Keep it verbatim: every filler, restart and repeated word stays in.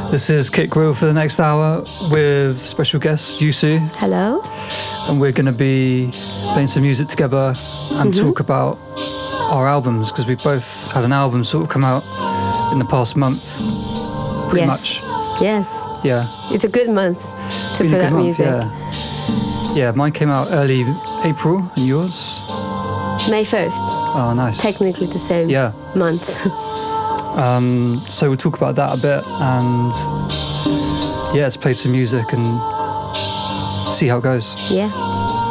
This is Kit Grill for the next hour with special guest Yusu. Hello. And we're going to be playing some music together and mm-hmm. talk about our albums, because we both had an album sort of come out in the past month, pretty yes. much. Yes. Yeah. It's a good month to put out music. Yeah. yeah, mine came out early April, and yours? May first. Oh, nice. Technically the same yeah. month. um, so we'll talk about that a bit, and yeah, let's play some music and see how it goes. Yeah.